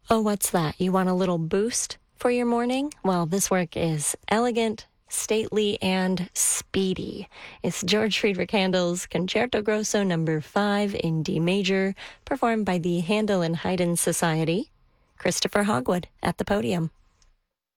Oh, what's that? You want a little boost for your morning? Well, this work is elegant, stately, and speedy. It's George Friedrich Handel's Concerto Grosso Number 5 in D major, performed by the Handel and Haydn Society. Christopher Hogwood at the podium.